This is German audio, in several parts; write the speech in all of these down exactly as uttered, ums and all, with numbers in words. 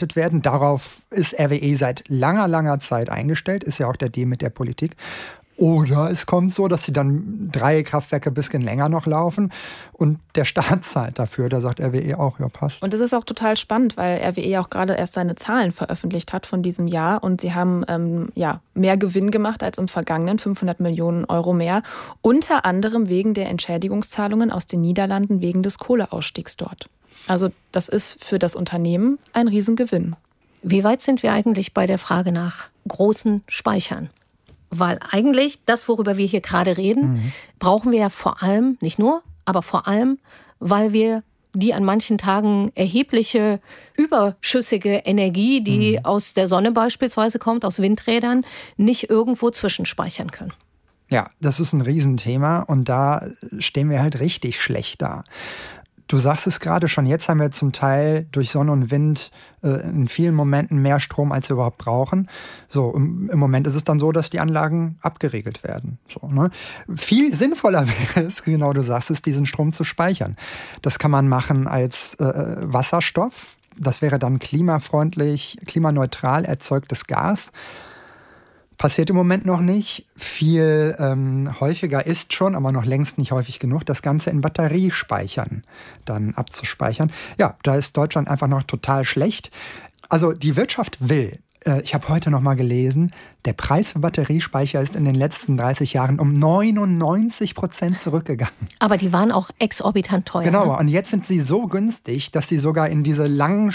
abgeschaltet werden. Darauf ist R W E seit langer, langer Zeit eingestellt. Ist ja auch der Deal mit der Politik. Oder es kommt so, dass sie dann drei Kraftwerke ein bisschen länger noch laufen und der Staat zahlt dafür. Da sagt R W E auch, ja, passt. Und das ist auch total spannend, weil R W E auch gerade erst seine Zahlen veröffentlicht hat von diesem Jahr und sie haben ähm, ja, mehr Gewinn gemacht als im vergangenen, fünfhundert Millionen Euro mehr. Unter anderem wegen der Entschädigungszahlungen aus den Niederlanden wegen des Kohleausstiegs dort. Also das ist für das Unternehmen ein Riesengewinn. Wie weit sind wir eigentlich bei der Frage nach großen Speichern? Weil eigentlich das, worüber wir hier gerade reden, mhm. brauchen wir ja vor allem, nicht nur, aber vor allem, weil wir die an manchen Tagen erhebliche überschüssige Energie, die mhm. aus der Sonne beispielsweise kommt, aus Windrädern, nicht irgendwo zwischenspeichern können. Ja, das ist ein Riesenthema und da stehen wir halt richtig schlecht da. Du sagst es gerade schon, jetzt haben wir zum Teil durch Sonne und Wind äh, in vielen Momenten mehr Strom, als wir überhaupt brauchen. So, im, im Moment ist es dann so, dass die Anlagen abgeregelt werden. So, ne? Viel sinnvoller wäre es, genau du sagst es, diesen Strom zu speichern. Das kann man machen als äh, Wasserstoff. Das wäre dann klimafreundlich, klimaneutral erzeugtes Gas. Passiert im Moment noch nicht. Viel ähm, häufiger ist schon, aber noch längst nicht häufig genug, das Ganze in Batteriespeichern dann abzuspeichern. Ja, da ist Deutschland einfach noch total schlecht. Also die Wirtschaft will. Äh, ich habe heute noch mal gelesen, der Preis für Batteriespeicher ist in den letzten dreißig Jahren um neunundneunzig Prozent zurückgegangen. Aber die waren auch exorbitant teuer. Genau, ne? Und jetzt sind sie so günstig, dass sie sogar in diese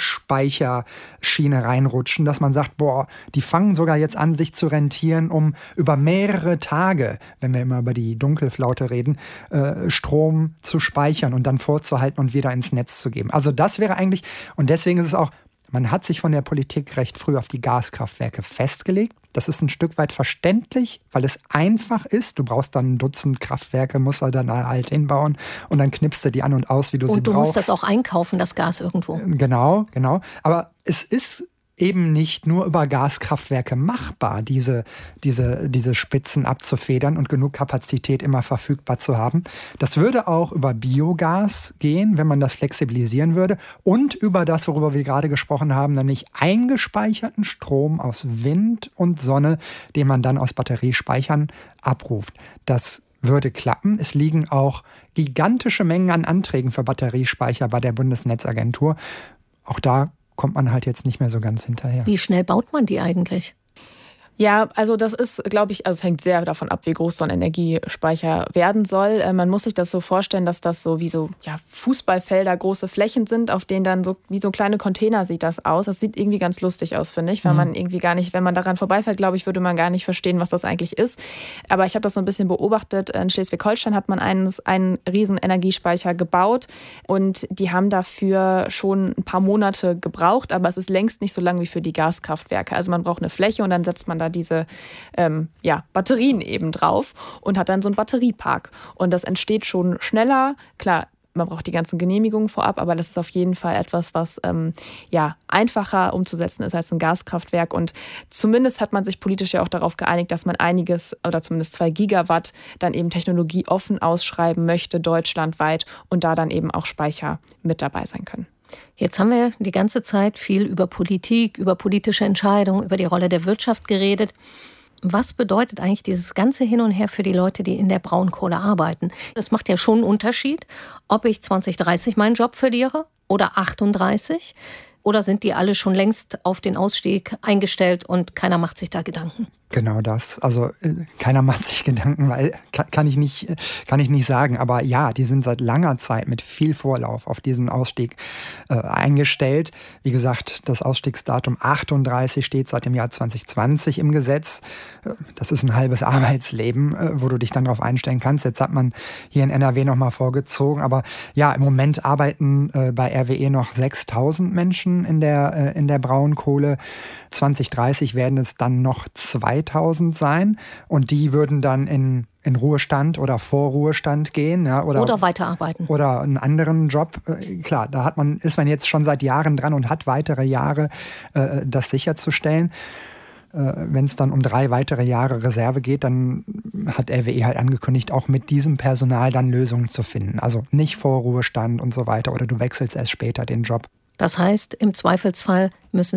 Langspeicherschiene reinrutschen, dass man sagt, boah, die fangen sogar jetzt an, sich zu rentieren, um über mehrere Tage, wenn wir immer über die Dunkelflaute reden, äh, Strom zu speichern und dann vorzuhalten und wieder ins Netz zu geben. Also das wäre eigentlich, und deswegen ist es auch, man hat sich von der Politik recht früh auf die Gaskraftwerke festgelegt. Das ist ein Stück weit verständlich, weil es einfach ist. Du brauchst dann ein Dutzend Kraftwerke, musst du dann halt hinbauen und dann knippst du die an und aus, wie du und sie du brauchst. Und du musst das auch einkaufen, das Gas irgendwo. Genau, genau. Aber es ist eben nicht nur über Gaskraftwerke machbar, diese, diese, diese Spitzen abzufedern und genug Kapazität immer verfügbar zu haben. Das würde auch über Biogas gehen, wenn man das flexibilisieren würde und über das, worüber wir gerade gesprochen haben, nämlich eingespeicherten Strom aus Wind und Sonne, den man dann aus Batteriespeichern abruft. Das würde klappen. Es liegen auch gigantische Mengen an Anträgen für Batteriespeicher bei der Bundesnetzagentur. Auch da kommt man halt jetzt nicht mehr so ganz hinterher. Wie schnell baut man die eigentlich? Ja, also das ist, glaube ich, also es hängt sehr davon ab, wie groß so ein Energiespeicher werden soll. Man muss sich das so vorstellen, dass das so wie so ja, Fußballfelder, große Flächen sind, auf denen dann so wie so kleine Container sieht das aus. Das sieht irgendwie ganz lustig aus, finde ich, weil mhm. man irgendwie gar nicht, wenn man daran vorbeifährt, glaube ich, würde man gar nicht verstehen, was das eigentlich ist. Aber ich habe das so ein bisschen beobachtet. In Schleswig-Holstein hat man einen, einen riesen Energiespeicher gebaut und die haben dafür schon ein paar Monate gebraucht, aber es ist längst nicht so lang wie für die Gaskraftwerke. Also man braucht eine Fläche und dann setzt man da diese ähm, ja, Batterien eben drauf und hat dann so einen Batteriepark. Und das entsteht schon schneller. Klar, man braucht die ganzen Genehmigungen vorab, aber das ist auf jeden Fall etwas, was ähm, ja, einfacher umzusetzen ist als ein Gaskraftwerk. Und zumindest hat man sich politisch ja auch darauf geeinigt, dass man einiges oder zumindest zwei Gigawatt dann eben technologieoffen ausschreiben möchte, deutschlandweit, und da dann eben auch Speicher mit dabei sein können. Jetzt haben wir die ganze Zeit viel über Politik, über politische Entscheidungen, über die Rolle der Wirtschaft geredet. Was bedeutet eigentlich dieses ganze Hin und Her für die Leute, die in der Braunkohle arbeiten? Das macht ja schon einen Unterschied, ob ich zwanzig dreißig meinen Job verliere oder achtunddreißig. Oder sind die alle schon längst auf den Ausstieg eingestellt und keiner macht sich da Gedanken? Genau das. Also äh, keiner macht sich Gedanken, weil kann, kann ich nicht, kann ich nicht sagen. Aber ja, die sind seit langer Zeit mit viel Vorlauf auf diesen Ausstieg äh, eingestellt. Wie gesagt, das Ausstiegsdatum achtunddreißig steht seit dem Jahr zwanzig zwanzig im Gesetz. Das ist ein halbes Arbeitsleben, äh, wo du dich dann darauf einstellen kannst. Jetzt hat man hier in N R W nochmal vorgezogen. Aber ja, im Moment arbeiten äh, bei R W E noch sechstausend Menschen in der, äh, in der Braunkohle. zwanzig dreißig werden es dann noch zweitausend sein und die würden dann in, in Ruhestand oder Vorruhestand gehen. Ja, oder, oder weiterarbeiten. Oder einen anderen Job. Klar, da hat man, ist man jetzt schon seit Jahren dran und hat weitere Jahre, äh, das sicherzustellen. Äh, wenn es dann um drei weitere Jahre Reserve geht, dann hat R W E halt angekündigt, auch mit diesem Personal dann Lösungen zu finden. Also nicht Vorruhestand und so weiter oder du wechselst erst später den Job. Das heißt, im Zweifelsfall müssen